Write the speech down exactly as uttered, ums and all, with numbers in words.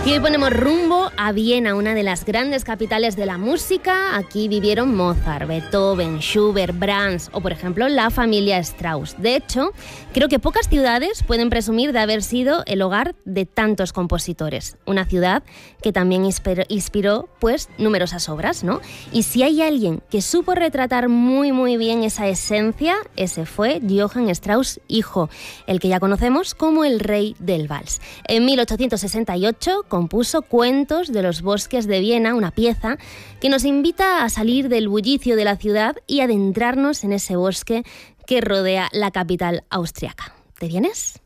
Y hoy ponemos rumbo a Viena, una de las grandes capitales de la música. Aquí vivieron Mozart, Beethoven, Schubert, Brahms o, por ejemplo, la familia Strauss. De hecho, creo que pocas ciudades pueden presumir de haber sido el hogar de tantos compositores. Una ciudad que también inspiró, inspiró pues, numerosas obras, ¿no? Y si hay alguien que supo retratar muy, muy bien esa esencia, ese fue Johann Strauss, hijo, el que ya conocemos como el rey del vals. En mil ochocientos sesenta y ocho compuso Cuentos de los bosques de Viena, una pieza que nos invita a salir del bullicio de la ciudad y adentrarnos en ese bosque que rodea la capital austriaca. ¿Te vienes?